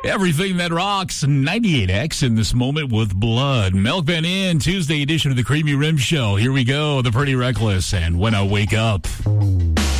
Everything that rocks, 98X in this moment with Blood. Milkman in, Tuesday edition of the Creamy Rim Show. Here we go, the Pretty Reckless, and When I Wake Up.